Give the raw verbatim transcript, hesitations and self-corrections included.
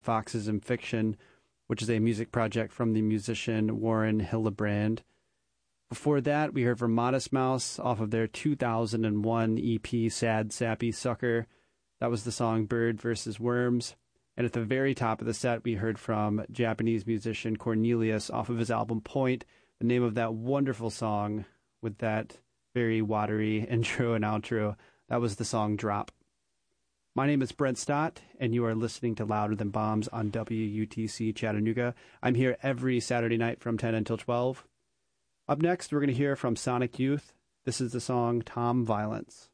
Foxes and Fiction, which is a music project from the musician Warren Hillebrand. Before that, we heard from Modest Mouse off of their two thousand one E P, Sad Sappy Sucker. That was the song Bird versus Worms. And at the very top of the set, we heard from Japanese musician Cornelius off of his album Point, the name of that wonderful song with that very watery intro and outro. That was the song Drop. My name is Brent Stott, and you are listening to Louder Than Bombs on W U T C Chattanooga. I'm here every Saturday night from ten until twelve. Up next, we're going to hear from Sonic Youth. This is the song Tom Violence.